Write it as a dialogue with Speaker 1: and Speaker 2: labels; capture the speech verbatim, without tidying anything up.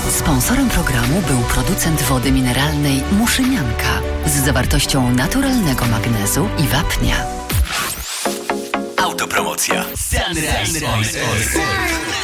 Speaker 1: Sponsorem programu był producent wody mineralnej Muszynianka z zawartością naturalnego magnezu i wapnia.
Speaker 2: Autopromocja. Sunrise. Sunrise.